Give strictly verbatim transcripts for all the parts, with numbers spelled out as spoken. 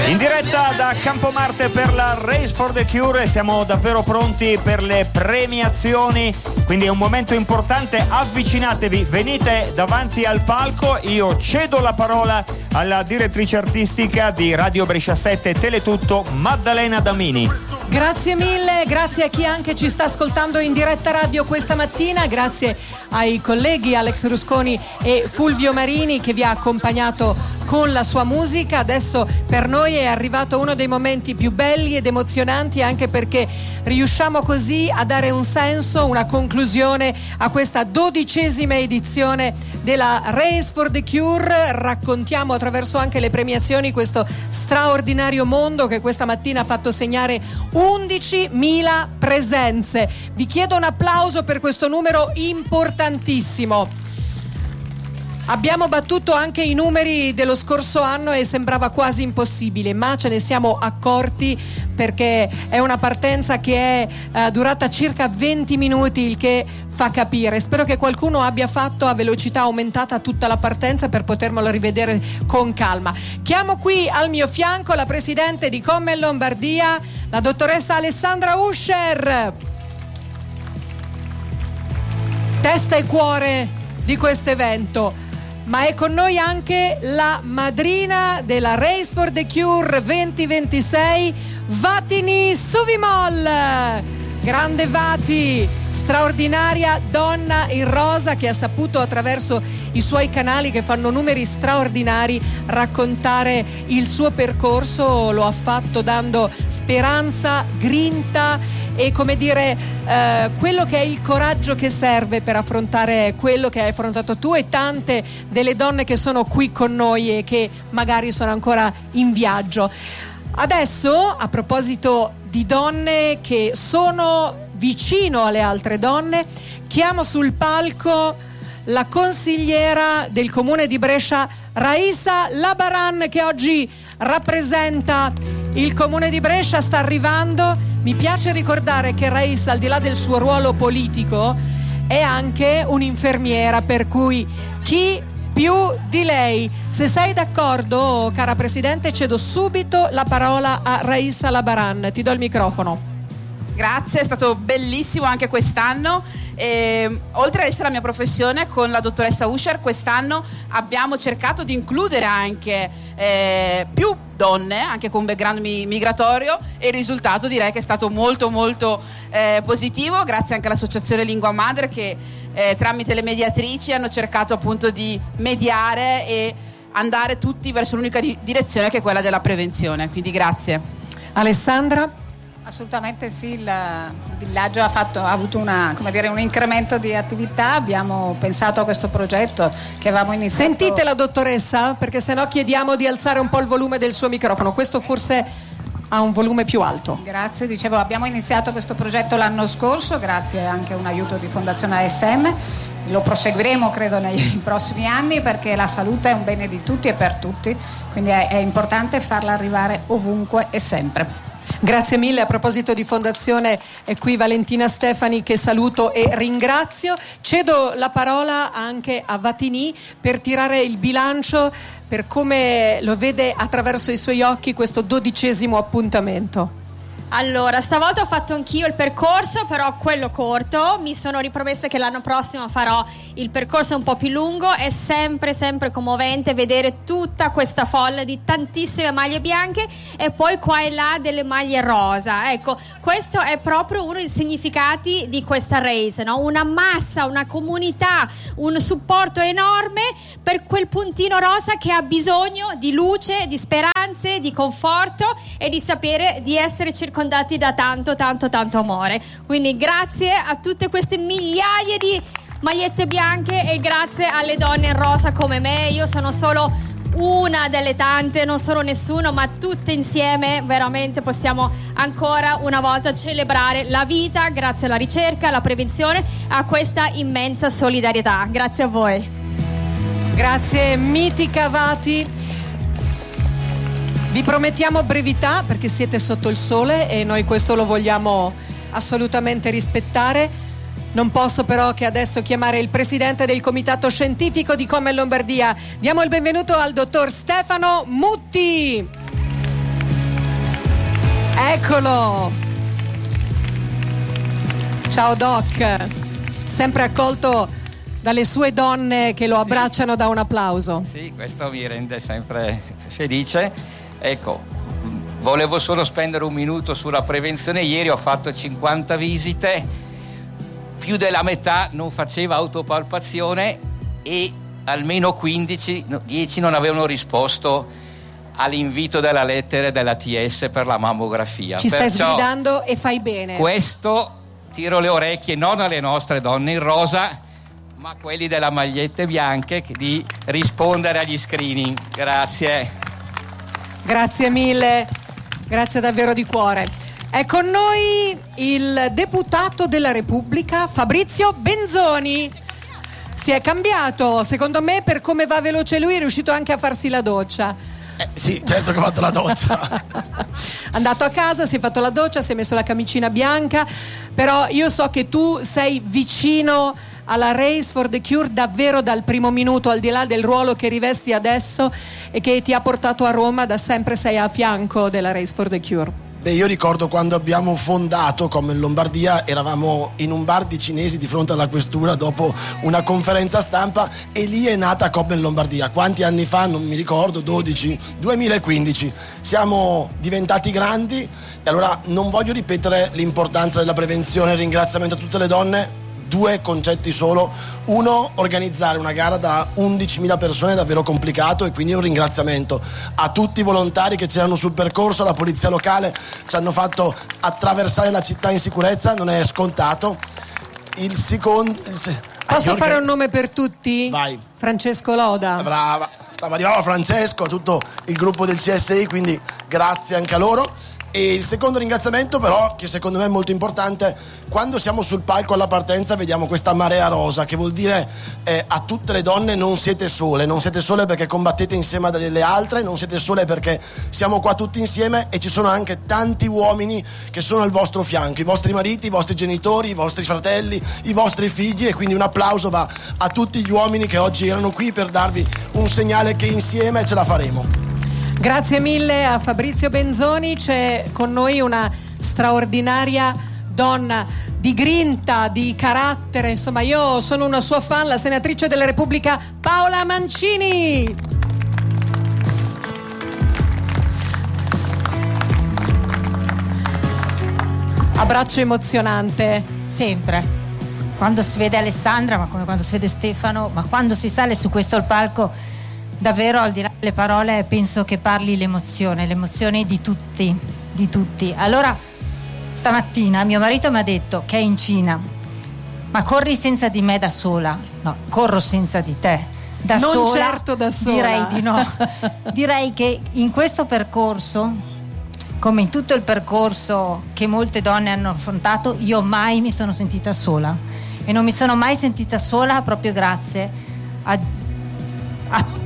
In diretta da Campomarte per la Race for the Cure, siamo davvero pronti per le premiazioni, quindi è un momento importante, avvicinatevi, venite davanti al palco, io cedo la parola alla direttrice artistica di Radio Brescia sette Teletutto, Maddalena Damini. Grazie mille, grazie a chi anche ci sta ascoltando in diretta radio questa mattina, grazie ai colleghi Alex Rusconi e Fulvio Marini che vi ha accompagnato con la sua musica. Adesso per noi è arrivato uno dei momenti più belli ed emozionanti, anche perché riusciamo così a dare un senso, una conclusione a questa dodicesima edizione della Race for the Cure. Raccontiamo attraverso anche le premiazioni questo straordinario mondo che questa mattina ha fatto segnare undicimila presenze. Vi chiedo un applauso per questo numero importantissimo. Abbiamo battuto anche i numeri dello scorso anno e sembrava quasi impossibile, ma ce ne siamo accorti perché è una partenza che è eh, durata circa venti minuti, il che fa capire. Spero che qualcuno abbia fatto a velocità aumentata tutta la partenza per potermelo rivedere con calma. Chiamo qui al mio fianco la presidente di Commel Lombardia, la dottoressa Alessandra Uscher, testa e cuore di questo evento. Ma è con noi anche la madrina della Race for the Cure venti ventisei, Vatini Suvimol. Grande Vati, straordinaria donna in rosa che ha saputo attraverso i suoi canali che fanno numeri straordinari raccontare il suo percorso. Lo ha fatto dando speranza, grinta e, come dire, eh, quello che è il coraggio che serve per affrontare quello che hai affrontato tu e tante delle donne che sono qui con noi e che magari sono ancora in viaggio. Adesso, a proposito di donne che sono vicino alle altre donne, chiamo sul palco la consigliera del comune di Brescia, Raissa Labaran, che oggi rappresenta il comune di Brescia. Sta arrivando. Mi piace ricordare che Raissa, al di là del suo ruolo politico, è anche un'infermiera, per cui chi più di lei? Se sei d'accordo, cara Presidente, cedo subito la parola a Raissa Labaran. Ti do il microfono. Grazie, è stato bellissimo anche quest'anno. E, oltre ad essere la mia professione, con la dottoressa Uscher quest'anno abbiamo cercato di includere anche eh, più donne, anche con background mi- migratorio, e il risultato direi che è stato molto molto eh, positivo, grazie anche all'associazione Lingua Madre che eh, tramite le mediatrici hanno cercato appunto di mediare e andare tutti verso l'unica di- direzione che è quella della prevenzione, quindi grazie. Alessandra? Assolutamente sì, il villaggio ha, fatto, ha avuto una, come dire, un incremento di attività, abbiamo pensato a questo progetto che avevamo iniziato. Sentite la dottoressa? Perché sennò chiediamo di alzare un po' il volume del suo microfono, questo forse ha un volume più alto. Grazie, dicevo, abbiamo iniziato questo progetto l'anno scorso, grazie anche a un aiuto di Fondazione A S M, lo proseguiremo credo nei prossimi anni perché la salute è un bene di tutti e per tutti, quindi è, è importante farla arrivare ovunque e sempre. Grazie mille. A proposito di fondazione è qui Valentina Stefani che saluto e ringrazio. Cedo la parola anche a Vatini per tirare il bilancio per come lo vede attraverso i suoi occhi questo dodicesimo appuntamento. Allora, stavolta ho fatto anch'io il percorso, però quello corto. Mi sono ripromessa che l'anno prossimo farò il percorso un po' più lungo. È sempre, sempre commovente vedere tutta questa folla di tantissime maglie bianche e poi qua e là delle maglie rosa. Ecco, questo è proprio uno dei significati di questa race, no? Una massa, una comunità, un supporto enorme per quel puntino rosa che ha bisogno di luce, di speranze, di conforto e di sapere di essere circondato da tanto tanto tanto amore. Quindi grazie a tutte queste migliaia di magliette bianche e grazie alle donne in rosa come me. Io sono solo una delle tante, non sono nessuno, ma tutte insieme veramente possiamo ancora una volta celebrare la vita grazie alla ricerca, alla prevenzione, a questa immensa solidarietà. Grazie a voi. Grazie mitica Vati. Vi promettiamo brevità perché siete sotto il sole e noi questo lo vogliamo assolutamente rispettare. Non posso però che adesso chiamare il presidente del comitato scientifico di Commel Lombardia. Diamo il benvenuto al dottor Stefano Mutti. Eccolo. Ciao Doc, sempre accolto dalle sue donne che lo abbracciano da un applauso. Sì, questo mi rende sempre felice. Ecco, volevo solo spendere un minuto sulla prevenzione. Ieri ho fatto cinquanta visite, più della metà non faceva autopalpazione e almeno quindici, dieci non avevano risposto all'invito della lettera della T S per la mammografia. Ci stai Perciò sgridando e fai bene. Questo tiro le orecchie non alle nostre donne in rosa, ma a quelli della magliette bianche, di rispondere agli screening. Grazie. Grazie mille, grazie davvero di cuore. È con noi il deputato della Repubblica Fabrizio Benzoni. Si è cambiato, secondo me, per come va veloce lui è riuscito anche a farsi la doccia. Eh, sì, certo che ho fatto la doccia. Andato a casa, si è fatto la doccia, si è messo la camicina bianca, però io so che tu sei vicino alla Race for the Cure davvero dal primo minuto, al di là del ruolo che rivesti adesso e che ti ha portato a Roma. Da sempre sei a fianco della Race for the Cure. Beh, io ricordo quando abbiamo fondato Come in Lombardia, eravamo in un bar di cinesi di fronte alla questura dopo una conferenza stampa e lì è nata Come in Lombardia. Quanti anni fa? Non mi ricordo, dodici, duemilaquindici. Siamo diventati grandi e allora non voglio ripetere l'importanza della prevenzione. Ringraziamento a tutte le donne. Due concetti solo. Uno, organizzare una gara da undicimila persone è davvero complicato e quindi un ringraziamento a tutti i volontari che c'erano sul percorso, alla polizia locale, ci hanno fatto attraversare la città in sicurezza, non è scontato. Il secondo... Il se... Posso fare un nome per tutti? Vai. Francesco Loda. Brava, stava arrivando Francesco, a tutto il gruppo del C S I, quindi grazie anche a loro. E il secondo ringraziamento però, che secondo me è molto importante, quando siamo sul palco alla partenza vediamo questa marea rosa, che vuol dire eh, a tutte le donne: non siete sole, non siete sole perché combattete insieme a delle altre, non siete sole perché siamo qua tutti insieme e ci sono anche tanti uomini che sono al vostro fianco, i vostri mariti, i vostri genitori, i vostri fratelli, i vostri figli, e quindi un applauso va a tutti gli uomini che oggi erano qui per darvi un segnale che insieme ce la faremo. Grazie mille a Fabrizio Benzoni. C'è con noi una straordinaria donna di grinta, di carattere, insomma io sono una sua fan, la senatrice della Repubblica Paola Mancini. Abbraccio emozionante. Sempre. Quando si vede Alessandra, ma come quando si vede Stefano, ma quando si sale su questo palco, davvero al di là delle parole penso che parli l'emozione, l'emozione di tutti, di tutti. Allora stamattina mio marito mi ha detto che è in Cina: ma corri senza di me da sola? No, corro senza di te. Da non sola, certo da sola. Direi di no. Direi che in questo percorso, come in tutto il percorso che molte donne hanno affrontato, io mai mi sono sentita sola, e non mi sono mai sentita sola proprio grazie a, a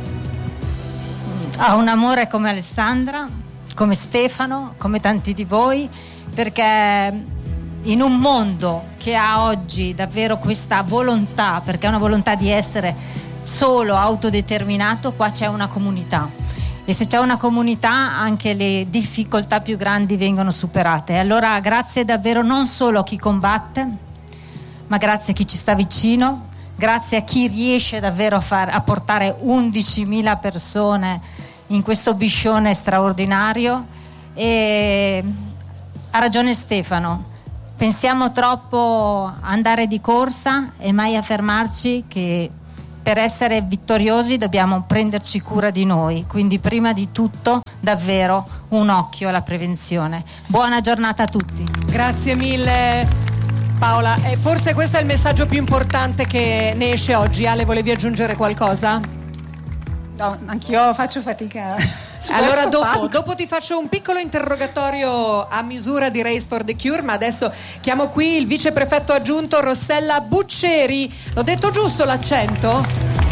ha un amore come Alessandra, come Stefano, come tanti di voi, perché in un mondo che ha oggi davvero questa volontà, perché è una volontà di essere solo autodeterminato, qua c'è una comunità, e se c'è una comunità anche le difficoltà più grandi vengono superate. Allora grazie davvero non solo a chi combatte, ma grazie a chi ci sta vicino, grazie a chi riesce davvero a, far, a portare undicimila persone in questo biscione straordinario. E ha ragione Stefano, pensiamo troppo andare di corsa e mai a fermarci, che per essere vittoriosi dobbiamo prenderci cura di noi, quindi prima di tutto davvero un occhio alla prevenzione. Buona giornata a tutti. Grazie mille Paola, e forse questo è il messaggio più importante che ne esce oggi. Ale, volevi aggiungere qualcosa? No, anch'io faccio fatica. Allora dopo, dopo ti faccio un piccolo interrogatorio a misura di Race for the Cure, ma adesso chiamo qui il viceprefetto aggiunto Rossella Buccieri. L'ho detto giusto l'accento?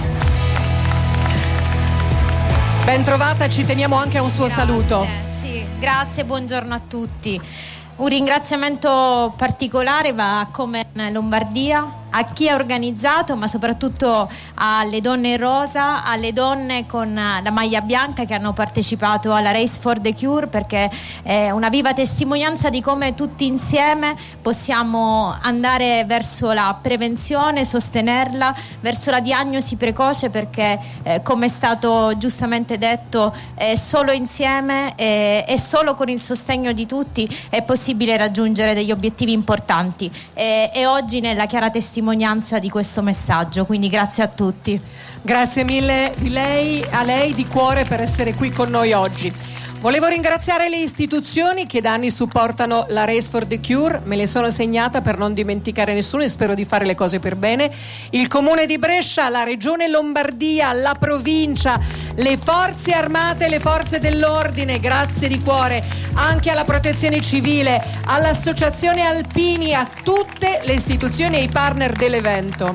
Ben trovata, ci teniamo anche a un suo Grazie, saluto. Sì, grazie, buongiorno a tutti. Un ringraziamento particolare va a Come in Lombardia, a chi ha organizzato, ma soprattutto alle donne in rosa, alle donne con la maglia bianca che hanno partecipato alla Race for the Cure, perché è una viva testimonianza di come tutti insieme possiamo andare verso la prevenzione, sostenerla, verso la diagnosi precoce, perché eh, come è stato giustamente detto, eh, solo insieme e eh, solo con il sostegno di tutti è possibile raggiungere degli obiettivi importanti, e, e oggi nella chiara testimonianza di questo messaggio, quindi grazie a tutti. Grazie mille di lei, a lei di cuore per essere qui con noi oggi. Volevo ringraziare le istituzioni che da anni supportano la Race for the Cure, me le sono segnata per non dimenticare nessuno e spero di fare le cose per bene. Il Comune di Brescia, la Regione Lombardia, la provincia, le forze armate, le forze dell'ordine, grazie di cuore, anche alla Protezione Civile, all'Associazione Alpini, a tutte le istituzioni e ai partner dell'evento.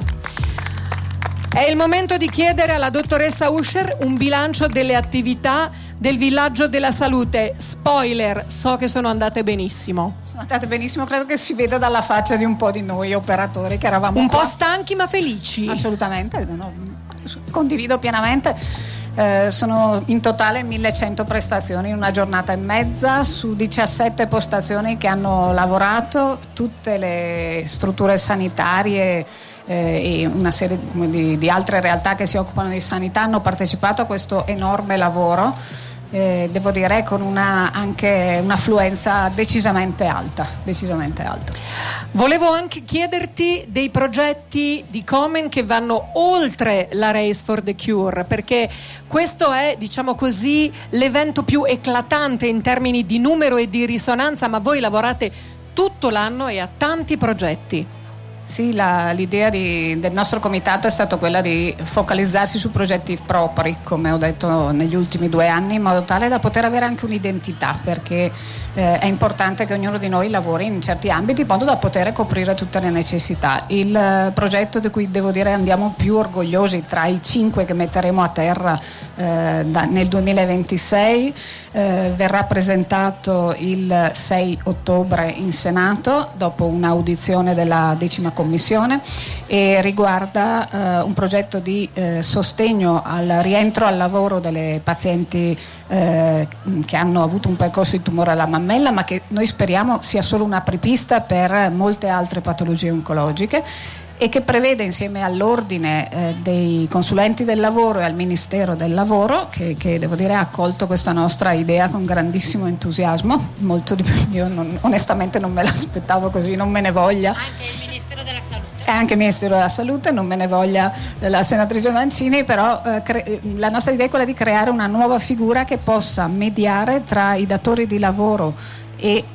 È il momento di chiedere alla dottoressa Usher un bilancio delle attività del Villaggio della Salute. Spoiler, so che sono andate benissimo. Sono andate benissimo, credo che si veda dalla faccia di un po' di noi operatori che eravamo un qua. po' stanchi ma felici. Assolutamente, no, condivido pienamente. Eh, sono in totale millecento prestazioni in una giornata e mezza su diciassette postazioni che hanno lavorato, tutte le strutture sanitarie eh, e una serie di, di altre realtà che si occupano di sanità hanno partecipato a questo enorme lavoro. Eh, devo dire con una, anche un'affluenza decisamente alta, decisamente alta. Volevo anche chiederti dei progetti di Komen che vanno oltre la Race for the Cure, perché questo è, diciamo così, l'evento più eclatante in termini di numero e di risonanza, ma voi lavorate tutto l'anno e a tanti progetti. Sì, la, l'idea di, del nostro comitato è stata quella di focalizzarsi su progetti propri, come ho detto negli ultimi due anni, in modo tale da poter avere anche un'identità, perché eh, è importante che ognuno di noi lavori in certi ambiti in modo da poter coprire tutte le necessità. Il eh, progetto di cui devo dire andiamo più orgogliosi tra i cinque che metteremo a terra eh, da, nel duemilaventisei eh, verrà presentato il sei ottobre in Senato dopo un'audizione della decima commissione e riguarda eh, un progetto di eh, sostegno al rientro al lavoro delle pazienti eh, che hanno avuto un percorso di tumore alla mammella, ma che noi speriamo sia solo un'apripista per molte altre patologie oncologiche, e che prevede insieme all'ordine eh, dei consulenti del lavoro e al Ministero del Lavoro, che, che devo dire ha accolto questa nostra idea con grandissimo entusiasmo, molto di più, io non, onestamente non me l'aspettavo così, non me ne voglia. Anche il Ministero della Salute. E anche il Ministero della Salute, non me ne voglia la senatrice Mancini, però eh, cre- la nostra idea è quella di creare una nuova figura che possa mediare tra i datori di lavoro e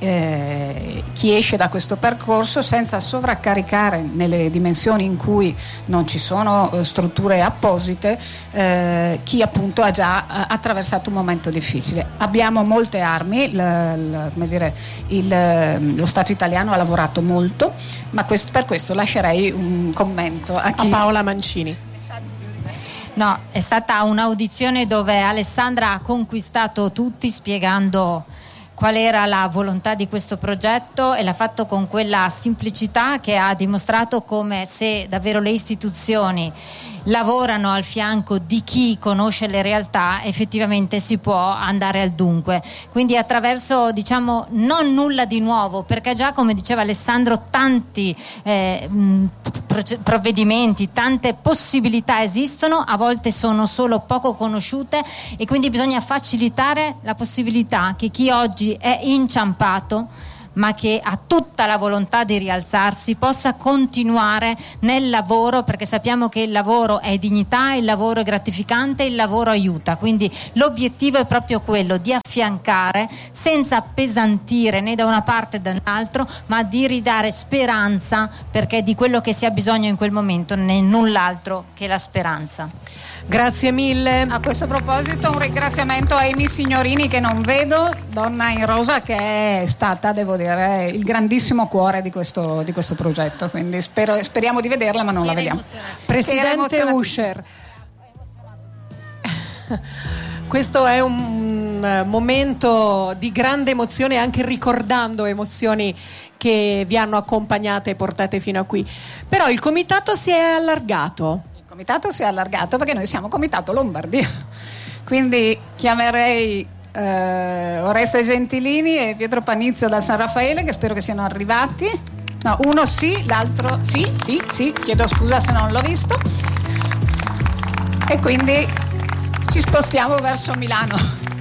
eh, chi esce da questo percorso, senza sovraccaricare nelle dimensioni in cui non ci sono eh, strutture apposite eh, chi appunto ha già eh, attraversato un momento difficile. Abbiamo molte armi, l, l, come dire, il, lo Stato italiano ha lavorato molto, ma questo, per questo lascerei un commento a, chi... a Paola Mancini. No, è stata un'audizione dove Alessandra ha conquistato tutti spiegando qual era la volontà di questo progetto, e l'ha fatto con quella semplicità che ha dimostrato come, se davvero le istituzioni lavorano al fianco di chi conosce le realtà, effettivamente si può andare al dunque. Quindi attraverso, diciamo, non nulla di nuovo, perché già, come diceva Alessandro, tanti eh, provvedimenti, tante possibilità esistono, a volte sono solo poco conosciute, e quindi bisogna facilitare la possibilità che chi oggi è inciampato, ma che ha tutta la volontà di rialzarsi, possa continuare nel lavoro, perché sappiamo che il lavoro è dignità, il lavoro è gratificante, il lavoro aiuta. Quindi l'obiettivo è proprio quello di affiancare senza appesantire né da una parte né dall'altro, ma di ridare speranza, perché di quello che si ha bisogno in quel momento non è null'altro che la speranza. Grazie mille. A questo proposito un ringraziamento a Amy Signorini, che non vedo, donna in rosa, che è stata, devo dire, il grandissimo cuore di questo, di questo progetto, quindi spero, speriamo di vederla, ma non la vediamo. Presidente Usher, questo è un un momento di grande emozione, anche ricordando emozioni che vi hanno accompagnate e portate fino a qui. Però il comitato si è allargato. Il comitato si è allargato perché noi siamo Comitato Lombardia. Quindi chiamerei eh, Oreste Gentilini e Pietro Panizio da San Raffaele, che spero che siano arrivati. No, uno sì, l'altro sì, sì, sì, chiedo scusa se non l'ho visto. E quindi ci spostiamo verso Milano.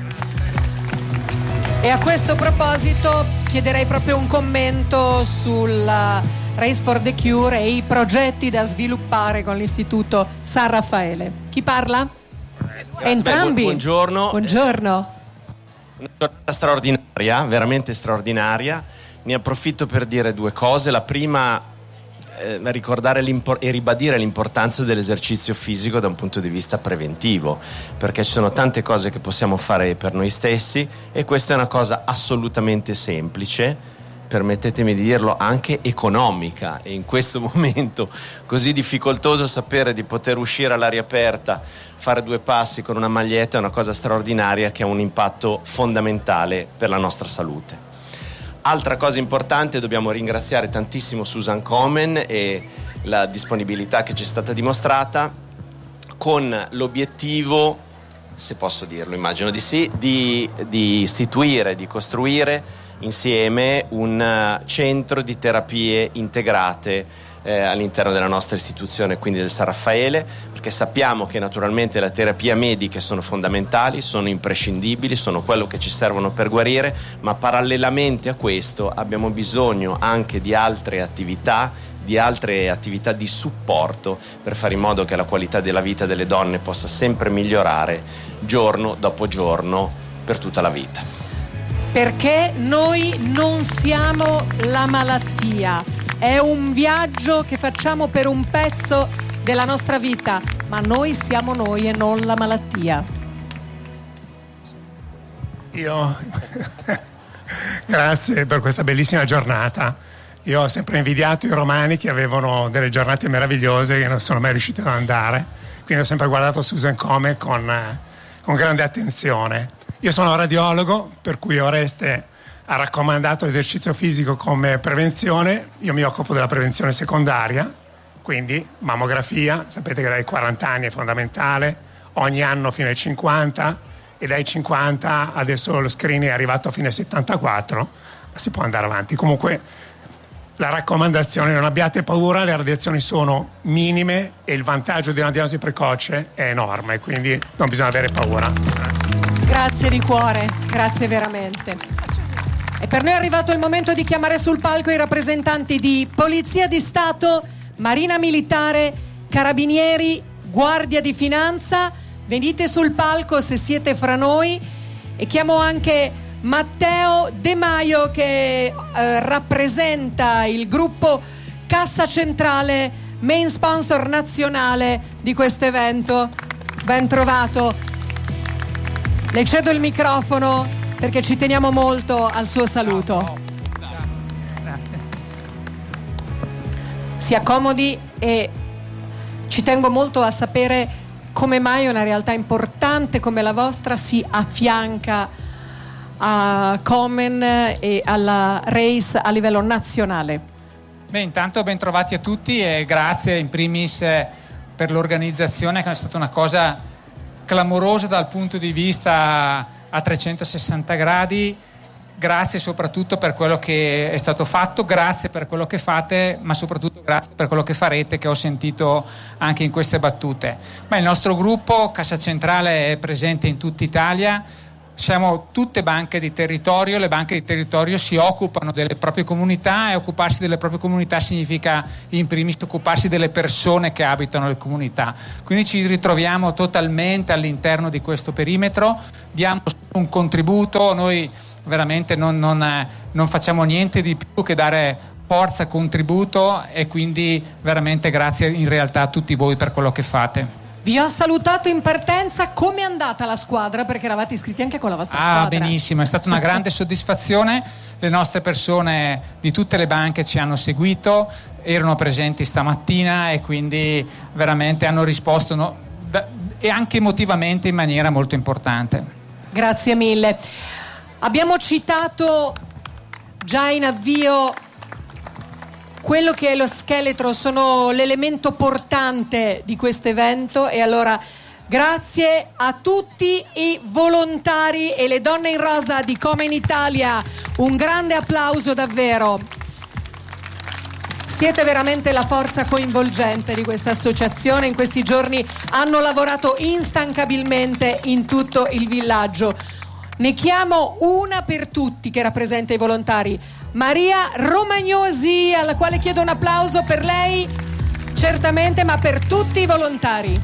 E a questo proposito chiederei proprio un commento sulla Race for the Cure e i progetti da sviluppare con l'Istituto San Raffaele. Chi parla? Grazie. Entrambi. Beh, buongiorno. Buongiorno. Una giornata straordinaria, veramente straordinaria. Ne approfitto per dire due cose. La prima, eh, ricordare e ribadire l'importanza dell'esercizio fisico da un punto di vista preventivo, perché ci sono tante cose che possiamo fare per noi stessi e questa è una cosa assolutamente semplice, permettetemi di dirlo, anche economica, e in questo momento così difficoltoso sapere di poter uscire all'aria aperta, fare due passi con una maglietta è una cosa straordinaria che ha un impatto fondamentale per la nostra salute. Altra cosa importante, dobbiamo ringraziare tantissimo Susan Komen e la disponibilità che ci è stata dimostrata, con l'obiettivo, se posso dirlo, immagino di sì, di, di istituire, di costruire insieme un centro di terapie integrate eh, all'interno della nostra istituzione, quindi del San Raffaele, perché sappiamo che naturalmente le terapie mediche sono fondamentali, sono imprescindibili, sono quello che ci servono per guarire, ma parallelamente a questo abbiamo bisogno anche di altre attività, di altre attività di supporto per fare in modo che la qualità della vita delle donne possa sempre migliorare giorno dopo giorno per tutta la vita. Perché noi non siamo la malattia, è un viaggio che facciamo per un pezzo della nostra vita, ma noi siamo noi e non la malattia. Io grazie per questa bellissima giornata. Io ho sempre invidiato i romani che avevano delle giornate meravigliose che non sono mai riusciti ad andare, quindi ho sempre guardato Susan Komen con, con grande attenzione. Io sono radiologo, per cui Oreste ha raccomandato l'esercizio fisico come prevenzione. Io mi occupo della prevenzione secondaria, quindi mammografia, sapete che dai quaranta anni è fondamentale, ogni anno fino ai cinquanta, e dai cinquanta adesso lo screening è arrivato fino ai settantaquattro, ma si può andare avanti. Comunque la raccomandazione: non abbiate paura, le radiazioni sono minime e il vantaggio di una diagnosi precoce è enorme, quindi non bisogna avere paura. Grazie di cuore, grazie veramente. E per noi è arrivato il momento di chiamare sul palco i rappresentanti di Polizia di Stato, Marina Militare, Carabinieri, Guardia di Finanza. Venite sul palco se siete fra noi, e chiamo anche Matteo De Maio che eh, rappresenta il gruppo Cassa Centrale, main sponsor nazionale di questo evento. Ben trovato. Le cedo il microfono perché ci teniamo molto al suo saluto. Si accomodi, e ci tengo molto a sapere come mai una realtà importante come la vostra si affianca a Komen e alla Race a livello nazionale. Beh, intanto ben trovati a tutti e grazie in primis per l'organizzazione, che è stata una cosa clamorosa dal punto di vista a trecentosessanta gradi. Grazie soprattutto per quello che è stato fatto, grazie per quello che fate, ma soprattutto grazie per quello che farete, che ho sentito anche in queste battute. Beh, il nostro gruppo Cassa Centrale è presente in tutta Italia, siamo tutte banche di territorio, le banche di territorio si occupano delle proprie comunità, e occuparsi delle proprie comunità significa in primis occuparsi delle persone che abitano le comunità. Quindi ci ritroviamo totalmente all'interno di questo perimetro, diamo un contributo, noi veramente non, non, non facciamo niente di più che dare forza, contributo, e quindi veramente grazie in realtà a tutti voi per quello che fate. Vi ho salutato in partenza. Come è andata la squadra? Perché eravate iscritti anche con la vostra ah, squadra. Ah, benissimo, è stata una grande soddisfazione. Le nostre persone di tutte le banche ci hanno seguito, erano presenti stamattina e quindi veramente hanno risposto, no, e anche emotivamente in maniera molto importante. Grazie mille. Abbiamo citato già in avvio quello che è lo scheletro, sono l'elemento portante di questo evento, e allora grazie a tutti i volontari e le donne in rosa di Come in Italia, un grande applauso davvero. Siete veramente la forza coinvolgente di questa associazione, in questi giorni hanno lavorato instancabilmente in tutto il villaggio. Ne chiamo una per tutti che rappresenta i volontari, Maria Romagnosi, alla quale chiedo un applauso per lei, certamente, ma per tutti i volontari.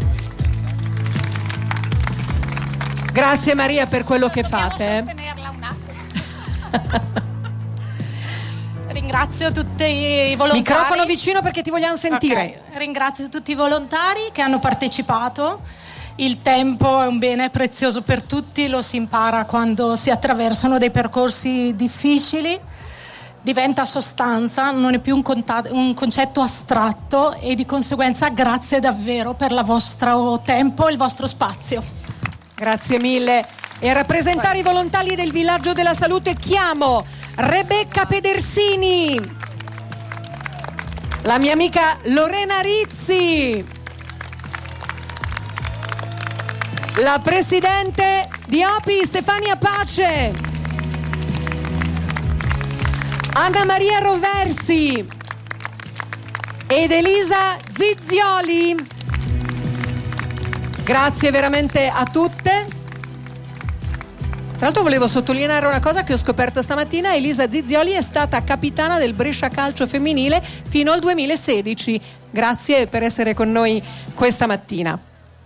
Grazie Maria per quello che fate. Sostenerla un attimo. Ringrazio tutti i volontari. Microfono vicino perché ti vogliamo sentire. Okay. Ringrazio tutti i volontari che hanno partecipato. Il tempo è un bene prezioso per tutti, lo si impara quando si attraversano dei percorsi difficili, diventa sostanza, non è più un, contatto, un concetto astratto, e di conseguenza grazie davvero per il vostro tempo e il vostro spazio. Grazie mille. E a rappresentare i volontari del Villaggio della Salute chiamo Rebecca Pedersini, la mia amica Lorena Rizzi, la presidente di O P I Stefania Pace, Anna Maria Roversi ed Elisa Zizioli. Grazie veramente a tutte. Tra l'altro volevo sottolineare una cosa che ho scoperto stamattina: Elisa Zizioli è stata capitana del Brescia Calcio Femminile fino al duemilasedici. Grazie per essere con noi questa mattina.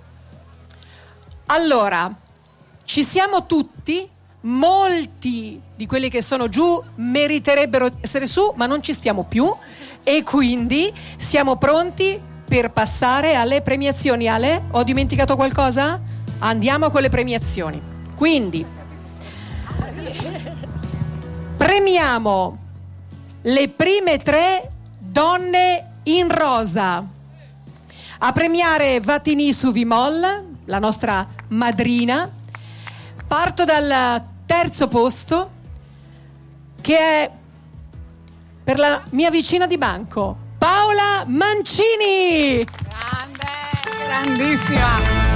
Allora, ci siamo tutti, molti di quelli che sono giù meriterebbero di essere su, ma non ci stiamo più, e quindi siamo pronti per passare alle premiazioni. Ale, ho dimenticato qualcosa? Andiamo con le premiazioni. Quindi premiamo le prime tre donne in rosa. A premiare Vatini Suvimol, la nostra madrina. Parto dal terzo posto, che è per la mia vicina di banco, Paola Mancini. Grande, grandissima.